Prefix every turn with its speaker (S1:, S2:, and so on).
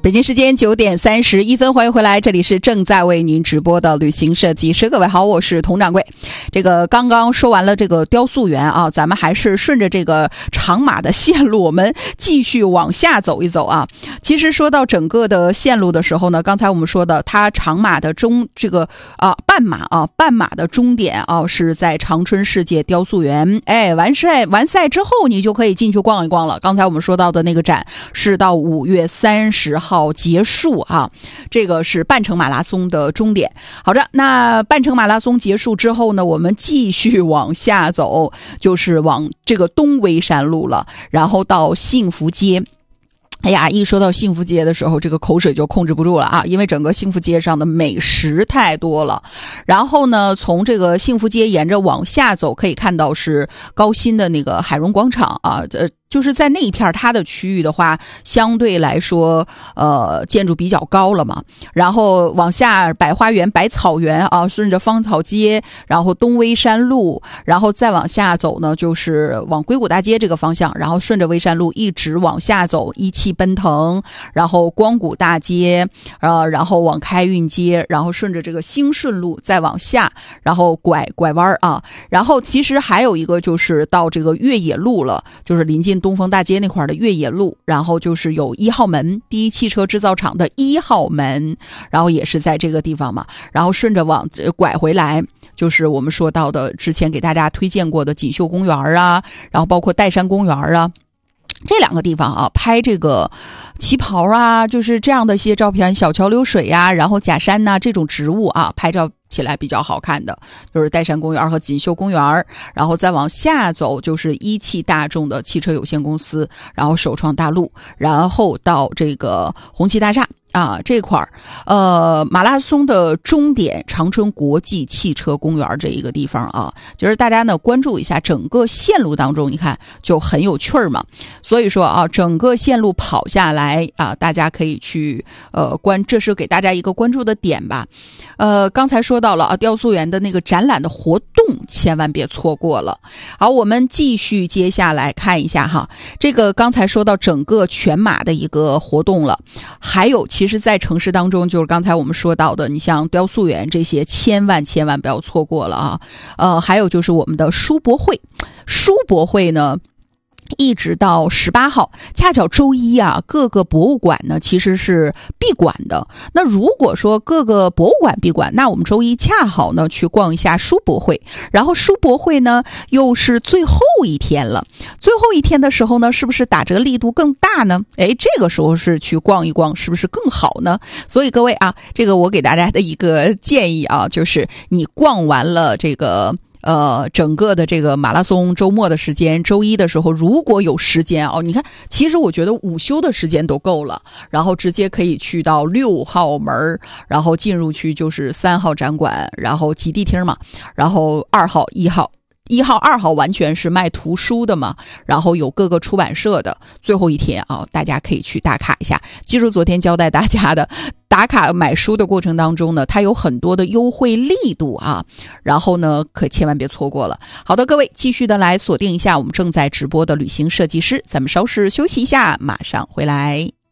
S1: 北京时间9:31，欢迎回来，这里是正在为您直播的旅行设计师。各位好，我是佟掌柜。这个刚刚说完了这个雕塑园啊，咱们还是顺着这个长马的线路，我们继续往下走一走啊。其实说到整个的线路的时候呢，刚才我们说的，它长马的半马的终点啊是在长春世界雕塑园。完赛之后，你就可以进去逛一逛了。刚才我们说到的那个展是到5月30号结束啊，这个是半程马拉松的终点。好的，那半程马拉松结束之后呢，我们继续往下走，就是往这个东微山路了，然后到幸福街。哎呀，一说到幸福街的时候，这个口水就控制不住了啊！因为整个幸福街上的美食太多了。然后呢，从这个幸福街沿着往下走，可以看到是高新的那个海荣广场啊，就是在那一片它的区域的话，相对来说建筑比较高了嘛。然后往下百花园、百草园啊，顺着芳草街，然后东微山路，然后再往下走呢，就是往硅谷大街这个方向，然后顺着微山路一直往下走，一汽奔腾，然后光谷大街，然后往开运街，然后顺着这个兴顺路再往下，然后拐弯啊。然后其实还有一个就是到这个越野路了，就是临近东风大街那块的越野路，然后就是有1号门，第一汽车制造厂的1号门，然后也是在这个地方嘛。然后顺着往拐回来，就是我们说到的之前给大家推荐过的锦绣公园啊，然后包括岱山公园啊。这两个地方啊，拍这个旗袍啊，就是这样的一些照片，小桥流水呀，然后假山呐，这种植物啊，拍照起来比较好看的，就是岱山公园和锦绣公园。然后再往下走就是一汽大众的汽车有限公司，然后首创大陆，然后到这个红旗大厦啊这块儿，马拉松的终点长春国际汽车公园这一个地方啊，就是大家呢关注一下整个线路当中，你看就很有趣儿嘛。所以说啊，整个线路跑下来啊，大家可以去这是给大家一个关注的点吧。刚才说到了啊，雕塑园的那个展览的活动千万别错过了。好，我们继续接下来看一下哈，这个刚才说到整个全马的一个活动了，还有其实在城市当中，就是刚才我们说到的，你像雕塑园这些千万不要错过了啊。还有就是我们的书博会呢，一直到18号，恰巧周一啊，各个博物馆呢其实是闭馆的。那如果说各个博物馆闭馆，那我们周一恰好呢去逛一下书博会，然后书博会呢又是最后一天了。最后一天的时候呢，是不是打折力度更大呢？这个时候是去逛一逛，是不是更好呢？所以各位啊，这个我给大家的一个建议啊，就是你逛完了这个整个的这个马拉松周末的时间，周一的时候如果有时间你看其实我觉得午休的时间都够了，然后直接可以去到6号门，然后进入区就是3号展馆，然后极地厅嘛，然后1号、2号完全是卖图书的嘛，然后有各个出版社的。最后一天啊，大家可以去打卡一下。记住昨天交代大家的，打卡买书的过程当中呢，它有很多的优惠力度啊，然后呢可千万别错过了。好的，各位继续的来锁定一下我们正在直播的旅行设计师，咱们稍事休息一下，马上回来。